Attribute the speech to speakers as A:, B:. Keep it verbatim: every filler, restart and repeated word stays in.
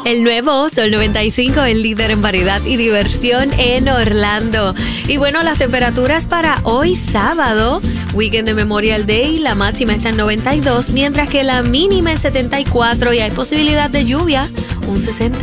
A: El nuevo Sol noventa y cinco, el líder en variedad y diversión en Orlando. Y bueno, las temperaturas para hoy sábado, weekend de Memorial Day, la máxima está en noventa y dos, mientras que la mínima en setenta y cuatro y hay posibilidad de lluvia, un sesenta.